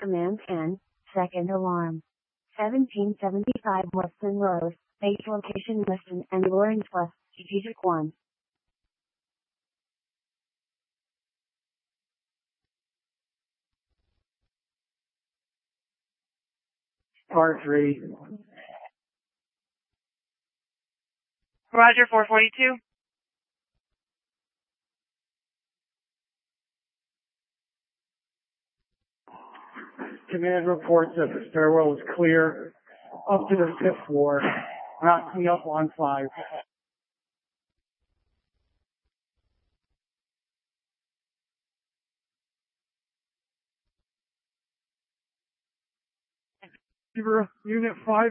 Command N, second alarm. 1775 Weston Road, base location Weston and Lawrence West, strategic 1. Star 3. Roger, 442. Command reports that the stairwell is clear up to the 5th floor. Not me up on 5. Unit 5.